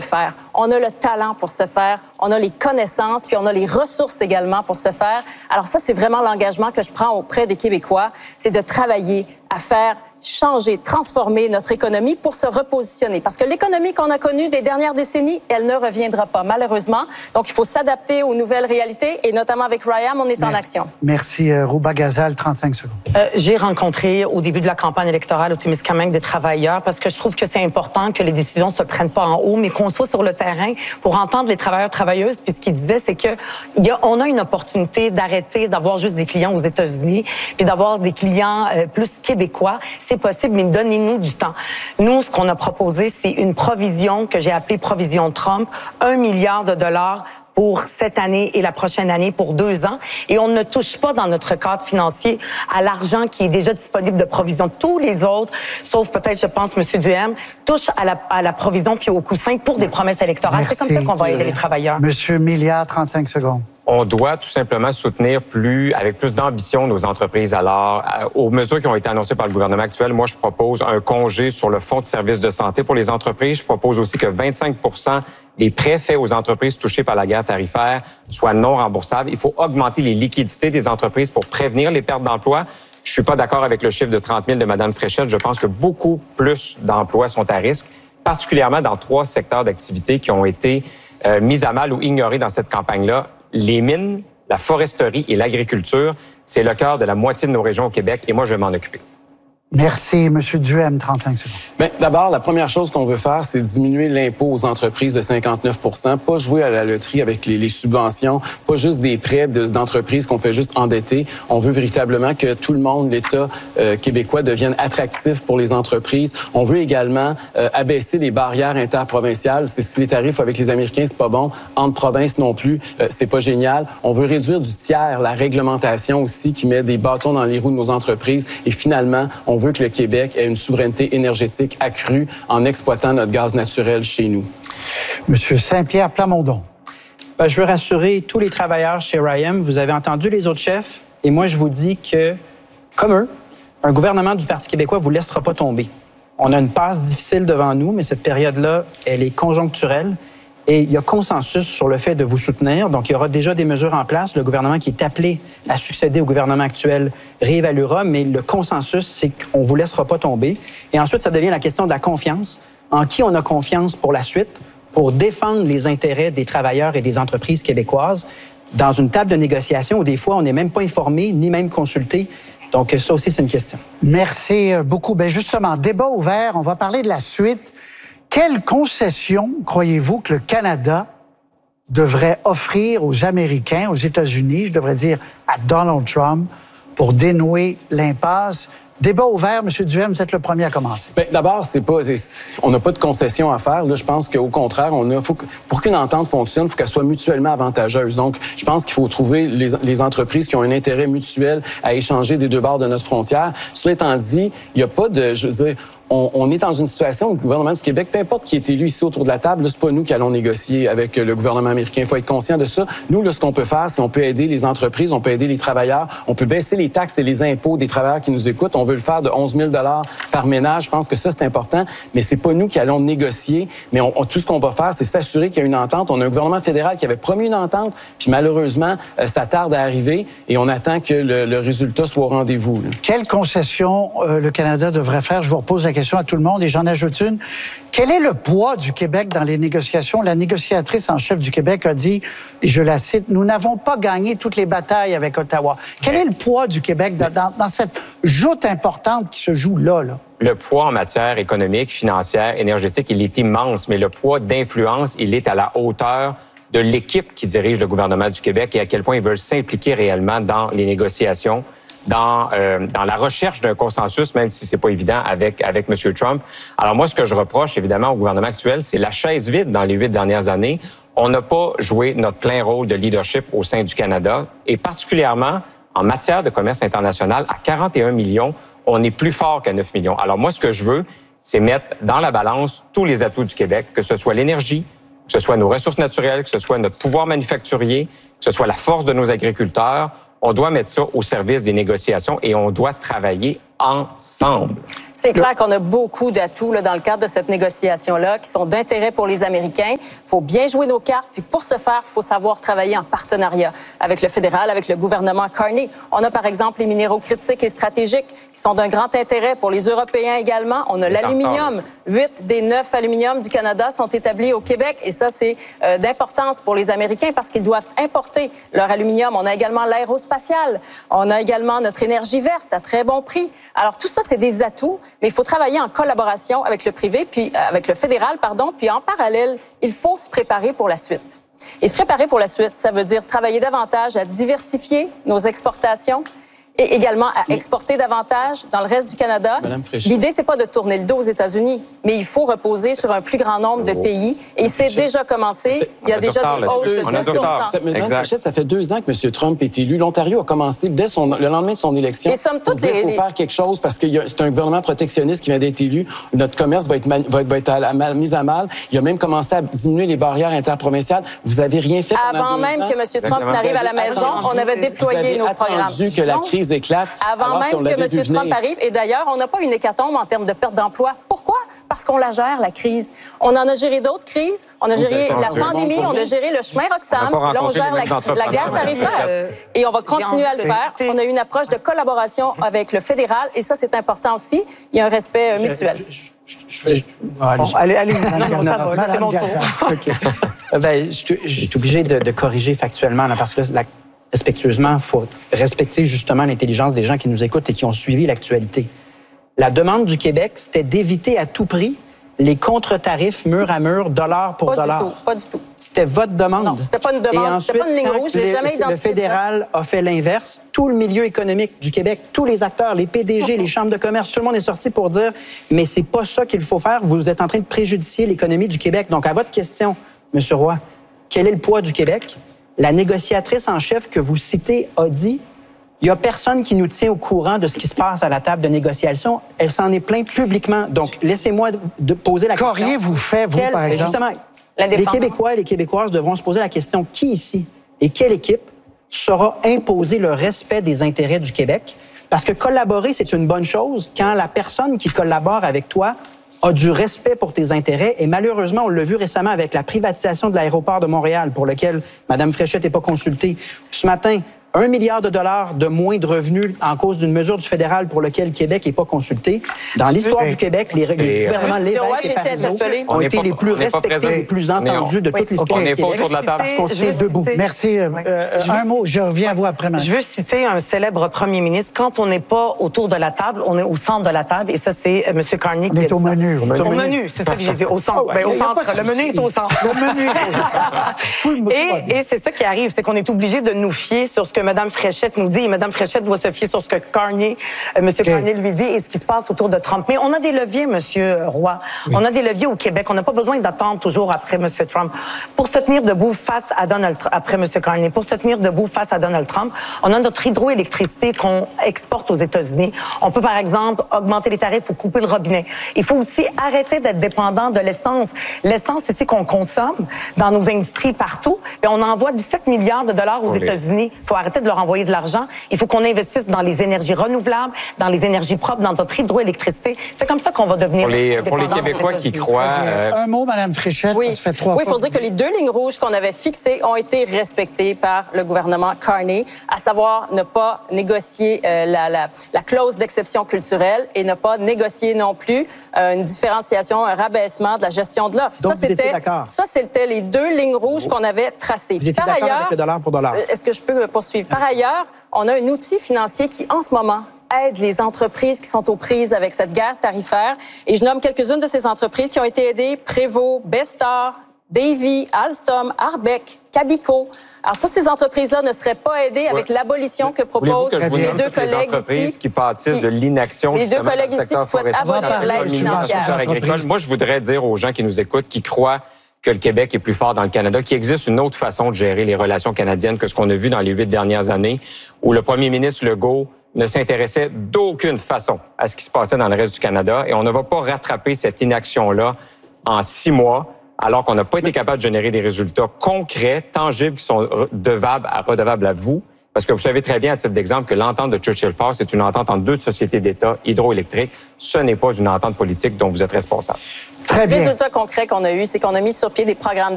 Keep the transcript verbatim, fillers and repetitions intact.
faire. On a le talent pour se faire, on a les connaissances, puis on a les ressources également pour se faire. Alors ça, c'est vraiment l'engagement que je prends auprès des Québécois, c'est de travailler à faire changer, transformer notre économie pour se repositionner. Parce que l'économie qu'on a connue des dernières décennies, elle ne reviendra pas, malheureusement. Donc, il faut s'adapter aux nouvelles réalités et notamment avec Rayam, on est en action. Merci. Euh, Rouba Gazal, trente-cinq secondes. Euh, j'ai rencontré au début de la campagne électorale au Témiscamingue des travailleurs parce que je trouve que c'est important que les décisions se prennent pas en haut, mais qu'on soit sur le terrain pour entendre les travailleurs, travailleuses. Puis ce qu'ils disaient, c'est que y a, on a une opportunité d'arrêter d'avoir juste des clients aux États-Unis puis d'avoir des clients euh, plus québécois. C'est possible, mais donnez-nous du temps. Nous, ce qu'on a proposé, c'est une provision que j'ai appelée provision Trump, un milliard de dollars pour cette année et la prochaine année pour deux ans. Et on ne touche pas dans notre cadre financier à l'argent qui est déjà disponible de provision. Tous les autres, sauf peut-être, je pense, M. Duhem, touchent à la, à la provision puis au coussin pour des promesses électorales. C'est comme ça qu'on va aider les travailleurs. Monsieur Milliard, trente-cinq secondes. On doit tout simplement soutenir plus, avec plus d'ambition nos entreprises. Alors, aux mesures qui ont été annoncées par le gouvernement actuel, moi, je propose un congé sur le fonds de services de santé pour les entreprises. Je propose aussi que vingt-cinq pour cent des prêts faits aux entreprises touchées par la guerre tarifaire soient non remboursables. Il faut augmenter les liquidités des entreprises pour prévenir les pertes d'emplois. Je suis pas d'accord avec le chiffre de trente mille de Mme Fréchette. Je pense que beaucoup plus d'emplois sont à risque, particulièrement dans trois secteurs d'activité qui ont été euh, mis à mal ou ignorés dans cette campagne-là. Les mines, la foresterie et l'agriculture, c'est le cœur de la moitié de nos régions au Québec et moi, je vais m'en occuper. Merci. Monsieur Duhem, trente-cinq secondes. Bien, d'abord, la première chose qu'on veut faire, c'est diminuer l'impôt aux entreprises de cinquante-neuf pour cent, pas jouer à la loterie avec les, les subventions, pas juste des prêts de, d'entreprises qu'on fait juste endetter. On veut véritablement que tout le monde, l'État euh, québécois, devienne attractif pour les entreprises. On veut également euh, abaisser les barrières interprovinciales. C'est, si les tarifs avec les Américains, c'est pas bon, entre provinces non plus, euh, c'est pas génial. On veut réduire du tiers la réglementation aussi qui met des bâtons dans les roues de nos entreprises. Et finalement, on On veut que le Québec ait une souveraineté énergétique accrue en exploitant notre gaz naturel chez nous. Monsieur Saint-Pierre Plamondon. Ben, je veux rassurer tous les travailleurs chez Rayam. Vous avez entendu les autres chefs et moi, je vous dis que, comme eux, un gouvernement du Parti québécois ne vous laissera pas tomber. On a une passe difficile devant nous, mais cette période-là, elle est conjoncturelle. Et il y a consensus sur le fait de vous soutenir. Donc, il y aura déjà des mesures en place. Le gouvernement qui est appelé à succéder au gouvernement actuel réévaluera, mais le consensus, c'est qu'on ne vous laissera pas tomber. Et ensuite, ça devient la question de la confiance. En qui on a confiance pour la suite, pour défendre les intérêts des travailleurs et des entreprises québécoises dans une table de négociation où des fois, on n'est même pas informé, ni même consulté. Donc, ça aussi, c'est une question. Merci beaucoup. Bien, justement, débat ouvert. On va parler de la suite. Quelle concession croyez-vous que le Canada devrait offrir aux Américains, aux États-Unis, je devrais dire à Donald Trump, pour dénouer l'impasse? Débat ouvert, M. Duhem, vous êtes le premier à commencer. Bien, d'abord, c'est pas, c'est, on n'a pas de concession à faire. Là, je pense qu'au contraire, on a, faut que, pour qu'une entente fonctionne, il faut qu'elle soit mutuellement avantageuse. Donc, je pense qu'il faut trouver les, les entreprises qui ont un intérêt mutuel à échanger des deux bords de notre frontière. Cela étant dit, il n'y a pas de, je veux dire, On, on est dans une situation où le gouvernement du Québec, peu importe qui est élu ici autour de la table, là, c'est pas nous qui allons négocier avec le gouvernement américain. Il faut être conscient de ça. Nous, là, ce qu'on peut faire, c'est on peut aider les entreprises, on peut aider les travailleurs, on peut baisser les taxes et les impôts des travailleurs qui nous écoutent. On veut le faire de onze mille dollars par ménage. Je pense que ça, c'est important. Mais c'est pas nous qui allons négocier. Mais on, on, tout ce qu'on va faire, c'est s'assurer qu'il y a une entente. On a un gouvernement fédéral qui avait promis une entente, puis malheureusement, euh, ça tarde à arriver et on attend que le, le résultat soit au rendez-vous. Là. Quelle concession euh, le Canada devrait faire? Je vous repose la question à tout le monde et j'en ajoute une. Quel est le poids du Québec dans les négociations? La négociatrice en chef du Québec a dit, et je la cite, « Nous n'avons pas gagné toutes les batailles avec Ottawa. » Quel est le poids du Québec dans, dans, dans cette joute importante qui se joue là, là? Le poids en matière économique, financière, énergétique, il est immense, mais le poids d'influence, il est à la hauteur de l'équipe qui dirige le gouvernement du Québec et à quel point ils veulent s'impliquer réellement dans les négociations, dans euh, dans la recherche d'un consensus, même si c'est pas évident avec avec M. Trump. Alors moi, ce que je reproche évidemment au gouvernement actuel, c'est la chaise vide dans les huit dernières années. On n'a pas joué notre plein rôle de leadership au sein du Canada et particulièrement en matière de commerce international, à quarante et un millions, on est plus fort qu'à neuf millions. Alors moi, ce que je veux, c'est mettre dans la balance tous les atouts du Québec, que ce soit l'énergie, que ce soit nos ressources naturelles, que ce soit notre pouvoir manufacturier, que ce soit la force de nos agriculteurs. On doit mettre ça au service des négociations et on doit travailler ensemble. C'est clair qu'on a beaucoup d'atouts là, dans le cadre de cette négociation-là qui sont d'intérêt pour les Américains. Il faut bien jouer nos cartes, puis pour ce faire, il faut savoir travailler en partenariat avec le fédéral, avec le gouvernement Carney. On a par exemple les minéraux critiques et stratégiques qui sont d'un grand intérêt pour les Européens également. On a l'aluminium. Huit des neuf aluminiums du Canada sont établis au Québec et ça, c'est euh, d'importance pour les Américains parce qu'ils doivent importer leur aluminium. On a également l'aérospatial. On a également notre énergie verte à très bon prix. Alors tout ça, c'est des atouts. Mais il faut travailler en collaboration avec le privé, puis euh, avec le fédéral, pardon, puis en parallèle, il faut se préparer pour la suite. Et se préparer pour la suite, ça veut dire travailler davantage à diversifier nos exportations et également à exporter davantage dans le reste du Canada. L'idée, c'est pas de tourner le dos aux États-Unis, mais il faut reposer sur un plus grand nombre de pays. Et c'est déjà commencé. Il y a déjà des hausses de six pour cent. Madame Fréchette, ça fait deux ans que M. Trump est élu. L'Ontario a commencé dès son, le lendemain de son élection. Et somme toute, il faut faire quelque chose parce que c'est un gouvernement protectionniste qui vient d'être élu. Notre commerce va être, man, va être, va être à la, à, mis à mal. Il a même commencé à diminuer les barrières interprovinciales. Vous n'avez rien fait pendant Avant deux même ans. que M. Trump n'arrive à la maison, on avait déployé nos programmes. Vous avez attendu que la crise éclate. Avant même que M. Trump arrive. Et d'ailleurs, on n'a pas une hécatombe en termes de perte d'emploi. Pourquoi? Parce qu'on la gère, la crise. On en a géré d'autres crises. On a géré la pandémie, on a géré le chemin Roxham. Là, on gère la, la guerre tarifaire. Et on va continuer à le faire. On a une approche de collaboration avec le fédéral. Et ça, c'est important aussi. Il y a un respect mutuel. Je, je, je, je, bon, allez, allez-y, Mme non, non, ça va, c'est mon tour. Okay. ben, je, je suis obligé de, de corriger factuellement, là, parce que là, la, respectueusement, il faut respecter justement l'intelligence des gens qui nous écoutent et qui ont suivi l'actualité. La demande du Québec, c'était d'éviter à tout prix les contre-tarifs mur à mur, dollar pour pas dollar. Du tout, pas du tout. C'était votre demande. Non, c'était pas une demande, c'était pas une ligne rouge, j'ai jamais identifié le fédéral ça. a fait l'inverse. Tout le milieu économique du Québec, tous les acteurs, les P D G, les chambres de commerce, tout le monde est sorti pour dire « mais c'est pas ça qu'il faut faire, vous êtes en train de préjudicier l'économie du Québec ». Donc, à votre question, M. Roy, quel est le poids du Québec? La négociatrice en chef que vous citez a dit il n'y a personne qui nous tient au courant de ce qui se passe à la table de négociation. Elle s'en est plainte publiquement. Donc, laissez-moi de poser la question. Qu'auriez-vous fait, vous, Quelle, par exemple? Justement, les Québécois et les Québécoises devront se poser la question qui ici et quelle équipe saura imposer le respect des intérêts du Québec? Parce que collaborer, c'est une bonne chose quand la personne qui collabore avec toi a du respect pour tes intérêts. Et malheureusement, on l'a vu récemment avec la privatisation de l'aéroport de Montréal, pour lequel Mme Fréchette n'est pas consultée. Ce matin, un milliard de dollars de moins de revenus en cause d'une mesure du fédéral pour laquelle le Québec n'est pas consulté. Dans l'histoire du Québec, les, les gouvernements Lévesque et Parizeau ont été les plus respectés, les plus entendus de toute l'histoire du Québec. On n'est pas autour de la table. Parce qu'on se tient debout. Merci. Euh, euh, un mot, je reviens à vous après. Je veux citer un célèbre premier ministre. Quand on n'est pas autour de la table, on est au centre de la table. Et ça, c'est M. Carney qui On dit est au ça. menu. Au menu, au menu c'est ça que j'ai dit. Au centre. Oh, ouais, ben, au centre. Le menu est au centre. Le menu est au centre. Et, et c'est ça qui arrive, c'est qu'on est obligé de nous fier sur ce que Mme Fréchette nous dit. Et Mme Fréchette doit se fier sur ce que Carney, euh, M. Okay. Carney lui dit et ce qui se passe autour de Trump. Mais on a des leviers, M. Roy. Oui. On a des leviers au Québec. On n'a pas besoin d'attendre toujours après M. Trump. Pour se tenir debout face à Donald Trump, après M. Carney, pour se tenir debout face à Donald Trump, on a notre hydroélectricité qu'on exporte aux États-Unis. On peut, par exemple, augmenter les tarifs ou couper le robinet. Il faut aussi arrêter d'être dépendant de l'essence. L'essence, ici, qu'on consomme dans nos industries partout, et on envoie dix-sept milliards de dollars aux États-Unis. Il faut arrêter de leur envoyer de l'argent. Il faut qu'on investisse dans les énergies renouvelables, dans les énergies propres, dans notre hydroélectricité. C'est comme ça qu'on va devenir pour les, pour les Québécois qui croient... Euh... Un mot, Mme Fréchette, oui. ça fait trois Oui, fois. pour dire que les deux lignes rouges qu'on avait fixées ont été respectées par le gouvernement Carney, à savoir ne pas négocier euh, la, la, la clause d'exception culturelle et ne pas négocier non plus euh, une différenciation, un rabaissement de la gestion de l'offre. Ça, c'était, ça, c'était les deux lignes rouges qu'on avait tracées. Vous étiez d'accord ailleurs, avec le dollar pour dollar? Est-ce que je peux poursuivre? Par ailleurs, on a un outil financier qui, en ce moment, aide les entreprises qui sont aux prises avec cette guerre tarifaire. Et je nomme quelques-unes de ces entreprises qui ont été aidées. Prévost, Bestar, Davy, Alstom, Arbec, Cabico. Alors, toutes ces entreprises-là ne seraient pas aidées ouais. avec l'abolition que proposent que les deux collègues les ici. qui pâtissent de l'inaction. Les deux collègues ici qui souhaitent abolir l'aide financière. Moi, je voudrais dire aux gens qui nous écoutent, qui croient que le Québec est plus fort dans le Canada, qu'il existe une autre façon de gérer les relations canadiennes que ce qu'on a vu dans les huit dernières années, où le premier ministre Legault ne s'intéressait d'aucune façon à ce qui se passait dans le reste du Canada. Et on ne va pas rattraper cette inaction-là en six mois, alors qu'on n'a pas été capable de générer des résultats concrets, tangibles, qui sont devables à, redevables à vous. Parce que vous savez très bien, à titre d'exemple, que l'entente de Churchill Falls, c'est une entente entre deux sociétés d'État hydroélectriques. Ce n'est pas une entente politique dont vous êtes responsable. Très bien. Le résultat concret qu'on a eu, c'est qu'on a mis sur pied des programmes